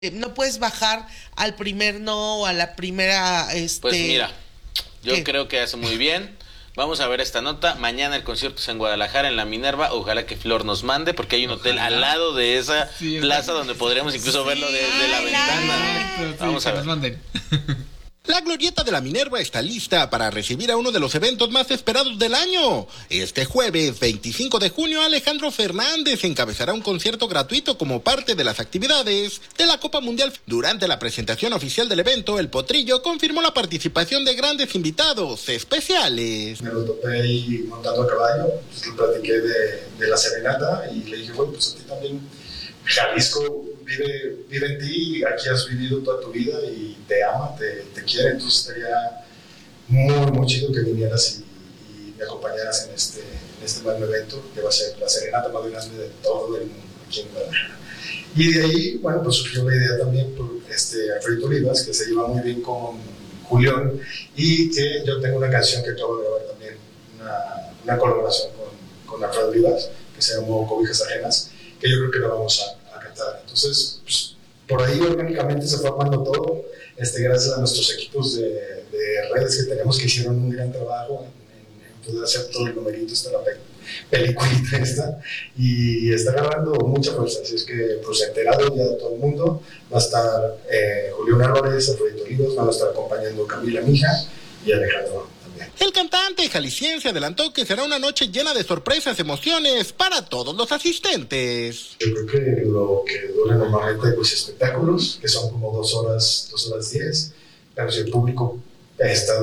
no puedes bajar al primer no o a la primera, Pues mira, yo creo que hace muy bien. Vamos a ver esta nota. Mañana el concierto es en Guadalajara, en la Minerva. Ojalá que Flor nos mande, porque hay un hotel al lado de esa plaza donde podríamos incluso verlo desde la ventana. Vamos a ver. La glorieta de la Minerva está lista para recibir a uno de los eventos más esperados del año. Este jueves 25 de junio, Alejandro Fernández encabezará un concierto gratuito como parte de las actividades de la Copa Mundial. Durante la presentación oficial del evento, El Potrillo confirmó la participación de grandes invitados especiales. Me lo topé ahí montando a caballo, pues le platiqué de la serenata y le dije, bueno, pues a ti también Jalisco vive en ti, aquí has vivido toda tu vida y te ama, te quiere, entonces estaría muy chido que vinieras y me acompañaras en este gran evento que va a ser la serenata más grande de todo el mundo aquí en Guadalajara. Y de ahí, bueno, pues surgió la idea también por Alfredo Olivas, que se lleva muy bien con Julián, y que yo tengo una canción que acabo de grabar también, una colaboración con Alfredo Olivas, que se llamó Cobijas Ajenas, que yo creo que la vamos a cantar. Entonces, pues, por ahí orgánicamente se fue armando todo, gracias a nuestros equipos de redes que tenemos, que hicieron un gran trabajo en poder hacer todo el numerito, la peliculita y está agarrando mucha fuerza. Así es que, pues, enterado ya de todo el mundo, va a estar Julián Álvarez, Alfredo Olivas, van a estar acompañando Camila Mija y Alejandro. El cantante jalisciense adelantó que será una noche llena de sorpresas, emociones para todos los asistentes. Yo creo que lo que dura normalmente pues espectáculos, que son como 2 horas 10, pero si el público está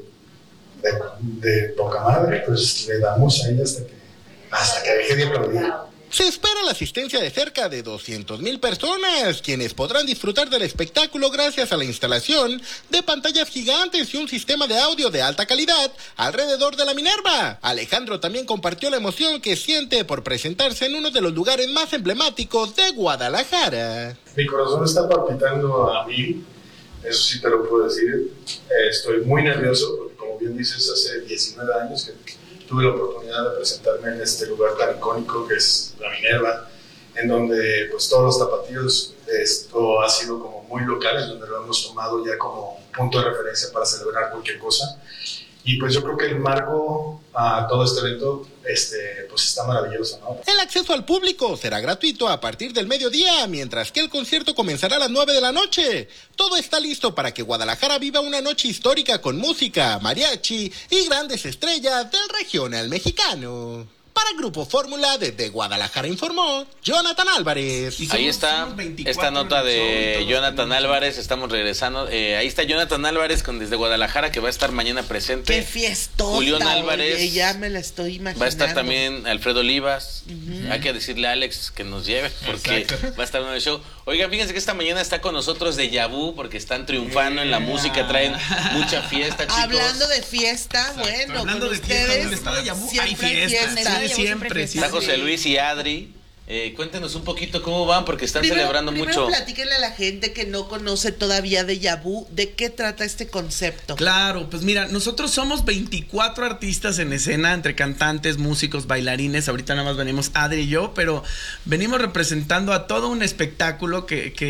de poca madre, pues le damos ahí hasta que deje de aplaudir. Se espera la asistencia de cerca de 200,000 personas, quienes podrán disfrutar del espectáculo gracias a la instalación de pantallas gigantes y un sistema de audio de alta calidad alrededor de la Minerva. Alejandro también compartió la emoción que siente por presentarse en uno de los lugares más emblemáticos de Guadalajara. Mi corazón está palpitando a 1000, eso sí te lo puedo decir. Estoy muy nervioso porque, como bien dices, hace 19 años que tuve la oportunidad de presentarme en este lugar tan icónico que es la Minerva, en donde pues todos los tapatíos, esto ha sido como muy local, en donde lo hemos tomado ya como punto de referencia para celebrar cualquier cosa. Y pues yo creo que el marco a todo este evento pues está maravilloso, ¿no? El acceso al público será gratuito a partir del mediodía, mientras que el concierto comenzará a las 9 de la noche. Todo está listo para que Guadalajara viva una noche histórica con música, mariachi y grandes estrellas del regional mexicano. Para Grupo Fórmula, desde Guadalajara informó Jonathan Álvarez. Ahí está esta nota de Jonathan Álvarez. Estamos regresando. Ahí está Jonathan Álvarez desde Guadalajara, que va a estar mañana presente. ¡Qué fiestota! Julián Álvarez. Oye, ya me la estoy imaginando. Va a estar también Alfredo Olivas. Hay que decirle a Alex que nos lleve, porque va a estar en el show. Oigan, fíjense que esta mañana está con nosotros Deja Vu, porque están triunfando en la música, traen mucha fiesta, chicos. Hablando de fiesta, bueno, hablando con de ustedes fiesta, siempre hay fiesta. Siempre. Está José Luis y Adri. Cuéntenos un poquito cómo van, porque están celebrando mucho. Primero platíquenle a la gente que no conoce todavía Deja Vu, ¿de qué trata este concepto? Claro, pues mira, nosotros somos 24 artistas en escena, entre cantantes, músicos, bailarines. Ahorita nada más venimos Adri y yo, pero venimos representando a todo un espectáculo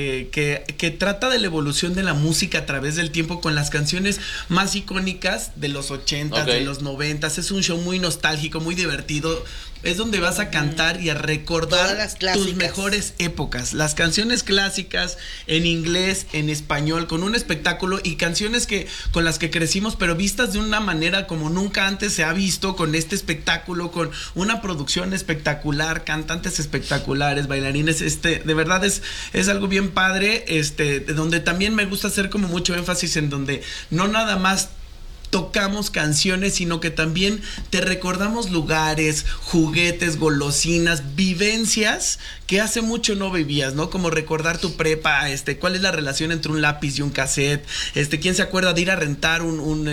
que trata de la evolución de la música a través del tiempo, con las canciones más icónicas de los 80s, de los 90s. Es un show muy nostálgico, muy divertido. Es donde vas a cantar y a recordar tus mejores épocas, las canciones clásicas en inglés, en español, con un espectáculo y canciones con las que crecimos, pero vistas de una manera como nunca antes se ha visto, con este espectáculo, con una producción espectacular, cantantes espectaculares, bailarines. De verdad es algo bien padre, donde también me gusta hacer como mucho énfasis en donde no nada más tocamos canciones, sino que también te recordamos lugares, juguetes, golosinas, vivencias que hace mucho no vivías, ¿no? Como recordar tu prepa, cuál es la relación entre un lápiz y un cassette, quién se acuerda de ir a rentar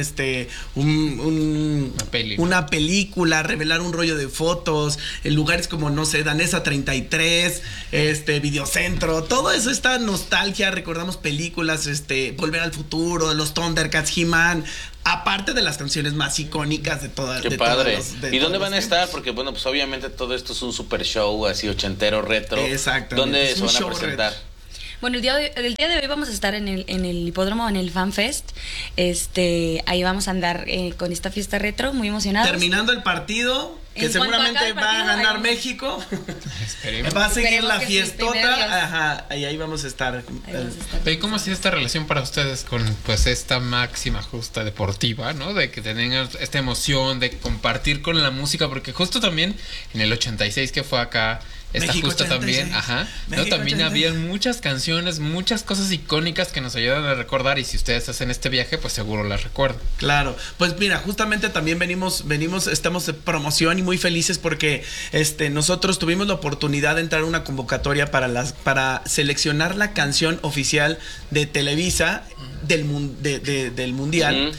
una película, revelar un rollo de fotos, en lugares como, no sé, Danesa 33, Videocentro, todo eso, esta nostalgia, recordamos películas, Volver al Futuro, los Thundercats, He-Man, aparte de las canciones más icónicas de todas. Qué padre. ¿Y dónde van a estar? Porque, bueno, pues obviamente todo esto es un super show así ochentero, retro. Exacto. ¿Dónde se van a presentar? Bueno, el día de hoy vamos a estar en el hipódromo, en el Fan Fest. Ahí vamos a andar con esta fiesta retro, muy emocionados. Terminando el partido, que seguramente va a ganar México. Va a seguir la fiestota. Ajá, ahí vamos a estar. ¿Y cómo ha sido esta relación para ustedes con pues esta máxima justa deportiva, ¿no? De que tengan esta emoción de compartir con la música, porque justo también en el 86 que fue acá, esta México justo 86. también, ajá, México ¿no? También 86. habían muchas canciones, muchas cosas icónicas que nos ayudan a recordar, y si ustedes hacen este viaje, pues seguro las recuerdan. Claro, pues mira, justamente también estamos de promoción y muy felices porque nosotros tuvimos la oportunidad de entrar a una convocatoria para seleccionar la canción oficial de Televisa del mundial.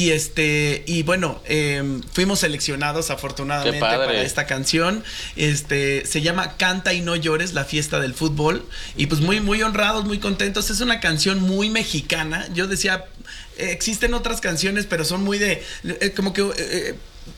Y bueno, fuimos seleccionados afortunadamente para esta canción. Se llama Canta y no llores, la fiesta del fútbol, y pues muy muy honrados, muy contentos. Es una canción muy mexicana. Yo decía, existen otras canciones, pero son muy de como que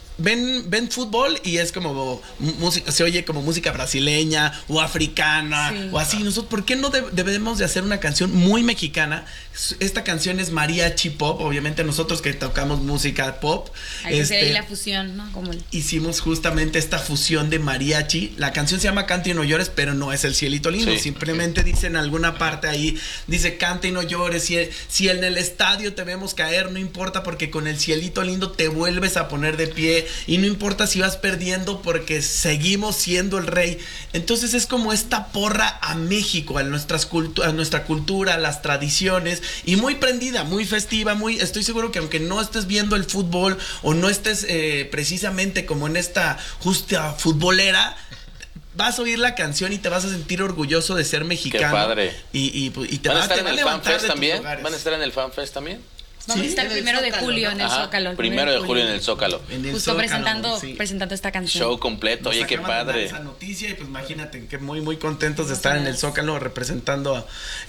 ven fútbol y es como música, se oye como música brasileña o africana, sí, o así. Nosotros, ¿por qué no debemos de hacer una canción muy mexicana? Esta canción es mariachi pop, obviamente nosotros que tocamos música pop. Hay que hacer ahí la fusión, ¿no? Hicimos justamente esta fusión de mariachi. La canción se llama Canta y no llores, pero no es el cielito lindo. Sí. Simplemente dice en alguna parte ahí, dice canta y no llores. Si en el estadio te vemos caer, no importa, porque con el cielito lindo te vuelves a poner de pie. Y no importa si vas perdiendo, porque seguimos siendo el rey. Entonces es como esta porra a México, a nuestra cultura, a las tradiciones, y muy prendida, muy festiva, estoy seguro que aunque no estés viendo el fútbol o no estés precisamente como en esta justa futbolera, vas a oír la canción y te vas a sentir orgulloso de ser mexicano. Qué padre. Y te ¿Van a estar te en el Fan Fest también? ¿Van a estar en el Fan Fest también? Vamos a estar el 1 de julio en el Zócalo. Primero de julio en el Zócalo. Justo presentando esta canción. Show completo, oye, qué padre. Esa noticia, y pues imagínate que muy muy contentos de estar en el Zócalo representando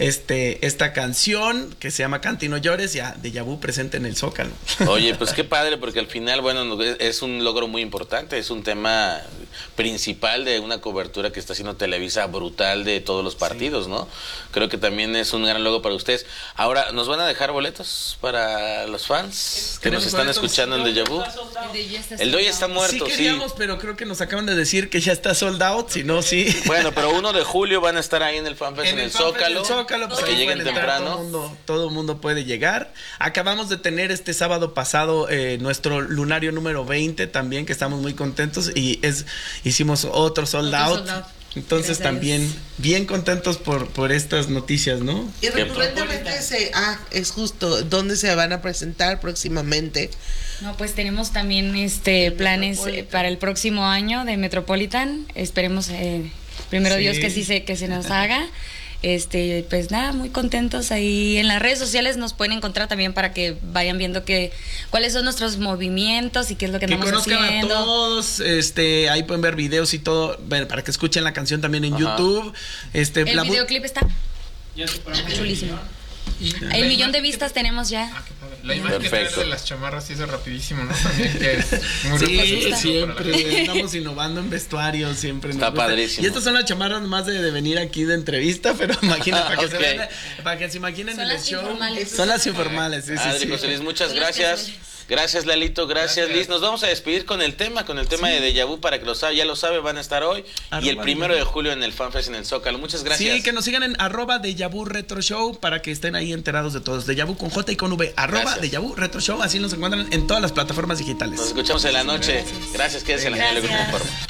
esta canción que se llama Canta y no llores, ya de Yabú presente en el Zócalo. Oye, pues qué padre, porque al final, bueno, es un logro muy importante, es un tema principal de una cobertura que está haciendo Televisa brutal de todos los partidos, ¿no? Creo que también es un gran logro para ustedes. Ahora, ¿nos van a dejar boletos para los fans que nos están escuchando en Deja Vu? El de hoy está muerto, sí. Queríamos, pero creo que nos acaban de decir que ya está sold out, si no, sí. Bueno, pero 1 de julio van a estar ahí en el Fan Fest, en el Zócalo, pues que lleguen temprano. Todo el mundo puede llegar. Acabamos de tener este sábado pasado nuestro lunario número 20 también, que estamos muy contentos, y hicimos otro sold out. Entonces también bien contentos por estas noticias, ¿no? Y recurrentemente es justo ¿dónde se van a presentar próximamente? No, pues tenemos también planes para el próximo año de Metropolitan. Esperemos primero Dios que se nos haga. Pues nada, muy contentos. Ahí en las redes sociales nos pueden encontrar también para que vayan viendo cuáles son nuestros movimientos y qué es lo que andamos haciendo. Que conozcan a todos, ahí pueden ver videos y todo, para que escuchen la canción también en YouTube. El videoclip está chulísimo. El 1,000,000 de vistas tenemos ya. Qué padre. La imagen que traes de las chamarras hizo rapidísimo, ¿no? También que es muy siempre andamos innovando en vestuario, siempre. Está padrísimo. Y estas son las chamarras más de venir aquí de entrevista, pero imagina, para que se imaginen en el show. Son las informales. Adri, José Luis, muchas gracias. Gracias, Lalito, gracias, Liz. Nos vamos a despedir con el tema de Deja Vu, para que ya lo sabe, van a estar hoy y el 1 de julio en el Fan Fest en el Zócalo. Muchas gracias. Sí, que nos sigan en @Deja Vu Retro Show para que estén ahí enterados de todos. Deja Vu con J y con V, @Deja Vu Retro Show, así nos encuentran en todas las plataformas digitales. Nos escuchamos en la noche. Gracias, quédense en la señal de Grupo Informa.